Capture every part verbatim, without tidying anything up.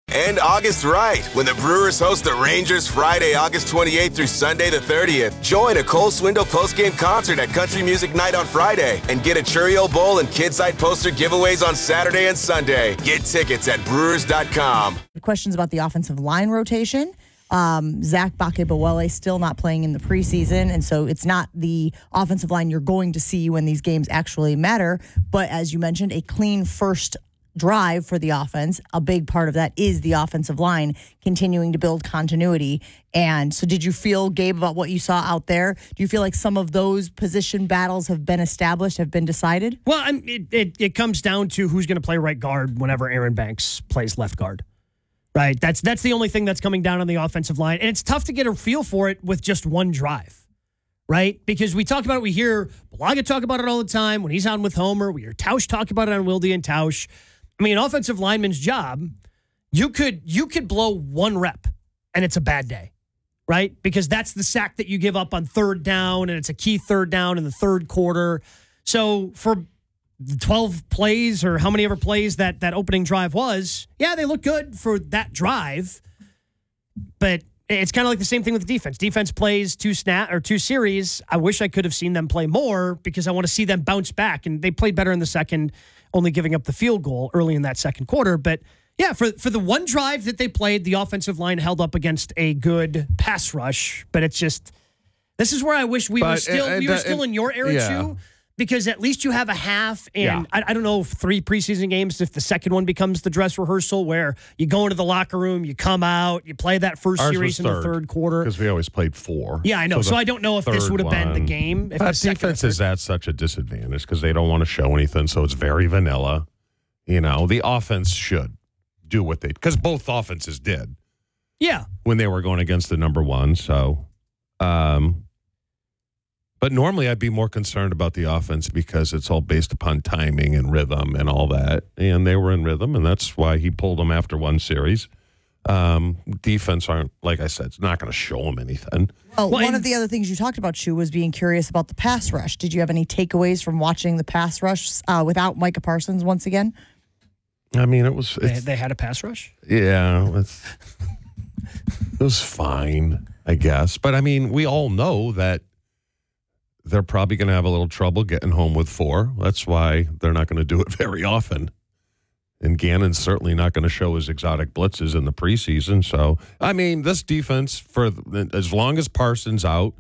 And August right, when the Brewers host the Rangers Friday, August twenty-eighth through Sunday the thirtieth. Join a Cole Swindle postgame concert at Country Music Night on Friday and get a Churio Bowl and Kidside poster giveaways on Saturday and Sunday. Get tickets at brewers dot com. Questions about the offensive line rotation. Um, Zach Bakebawele still not playing in the preseason, and so it's not the offensive line you're going to see when these games actually matter. But as you mentioned, a clean first drive for the offense. A big part of that is the offensive line continuing to build continuity. And so did you feel, Gabe, about what you saw out there? Do you feel like some of those position battles have been established, have been decided? Well, I mean, it, it, it comes down to who's going to play right guard whenever Aaron Banks plays left guard. Right? That's that's the only thing that's coming down on the offensive line. And it's tough to get a feel for it with just one drive. Right? Because we talk about it, we hear Balaga talk about it all the time when he's on with Homer. We hear Tausch talk about it on Wilde and Tausch. I mean, an offensive lineman's job, you could you could blow one rep and it's a bad day, right? Because that's the sack that you give up on third down, and it's a key third down in the third quarter. So for twelve plays or how many ever plays that that opening drive was, yeah, they look good for that drive. But it's kind of like the same thing with the defense. Defense plays two snap or two series. I wish I could have seen them play more because I want to see them bounce back. And they played better in the second, only giving up the field goal early in that second quarter. But yeah, for, for the one drive that they played, the offensive line held up against a good pass rush. But it's just, this is where I wish we but, were still uh, we were uh, still uh, in your era, yeah. too. Because at least you have a half, and yeah. I, I don't know, if three preseason games, if the second one becomes the dress rehearsal where you go into the locker room, you come out, you play that first Ours series in third, the third quarter. Because we always played four. Yeah, I know. So, so I don't know if this would have been the game. If that defense is at such a disadvantage because they don't want to show anything, so it's very vanilla. You know, the offense should do what they, because both offenses did. Yeah. When they were going against the number one, so... um But normally I'd be more concerned about the offense because it's all based upon timing and rhythm and all that. And they were in rhythm, and that's why he pulled them after one series. Um, defense aren't, like I said, it's not going to show them anything. Well, well one and, of the other things you talked about, Shu, was being curious about the pass rush. Did you have any takeaways from watching the pass rush uh, without Micah Parsons once again? I mean, it was... They, they had a pass rush? Yeah. It was, it was fine, I guess. But, I mean, we all know that they're probably going to have a little trouble getting home with four. That's why they're not going to do it very often. And Gannon's certainly not going to show his exotic blitzes in the preseason. So, I mean, this defense, for as long as Parsons out,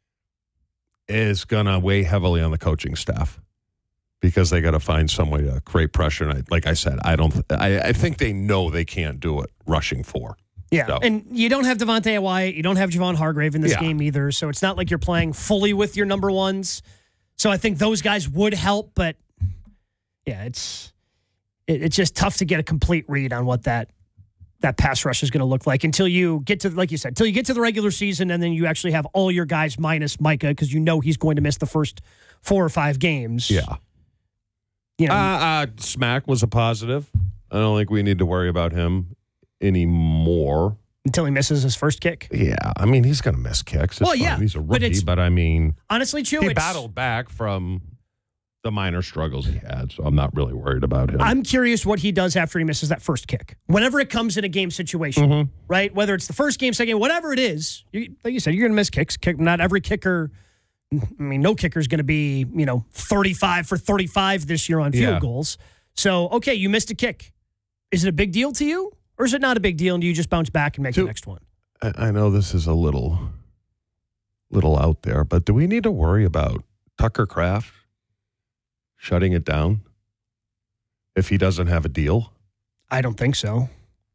is going to weigh heavily on the coaching staff because they got to find some way to create pressure. And I, like I said, I don't. I, I think they know they can't do it rushing four. Yeah, so. And you don't have Devontae Wyatt. You don't have Javon Hargrave in this yeah. game either. So it's not like you're playing fully with your number ones. So I think those guys would help. But, yeah, it's it, it's just tough to get a complete read on what that that pass rush is going to look like until you get to, like you said, until you get to the regular season and then you actually have all your guys minus Micah because you know he's going to miss the first four or five games. Yeah. You know, uh, uh, Smack was a positive. I don't think we need to worry about him anymore until he misses his first kick. Yeah, I mean he's going to miss kicks. It's well, fine. yeah, he's a rookie, but, but I mean, honestly, Chew, he it's, battled back from the minor struggles he had, so I'm not really worried about him. I'm curious what he does after he misses that first kick. Whenever it comes in a game situation, mm-hmm. right? Whether it's the first game, second game, whatever it is, you, like you said, you're going to miss kicks. Kick, not every kicker. I mean, no kicker is going to be you know thirty-five for thirty-five this year on field yeah. goals. So okay, you missed a kick. Is it a big deal to you? Or is it not a big deal, and do you just bounce back and make do, the next one? I, I know this is a little, little out there, but do we need to worry about Tucker Kraft shutting it down if he doesn't have a deal? I don't think so.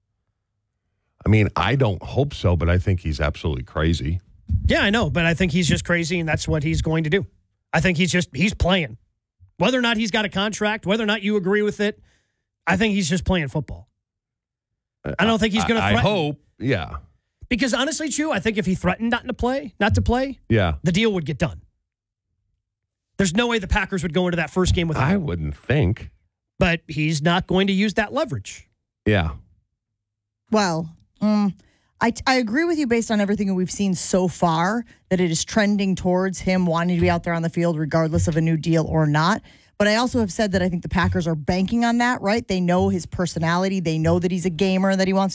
I mean, I don't hope so, but I think he's absolutely crazy. Yeah, I know, but I think he's just crazy, and that's what he's going to do. I think he's just, he's playing. Whether or not he's got a contract, whether or not you agree with it, I think he's just playing football. I don't think he's going to threaten. I hope, yeah. Because honestly, Chew, I think if he threatened not to play, not to play, yeah, the deal would get done. There's no way the Packers would go into that first game with him. I wouldn't think. But he's not going to use that leverage. Yeah. Well, um, I, I agree with you based on everything that we've seen so far, that it is trending towards him wanting to be out there on the field regardless of a new deal or not. But I also have said that I think the Packers are banking on that, right? They know his personality. They know that he's a gamer and that he wants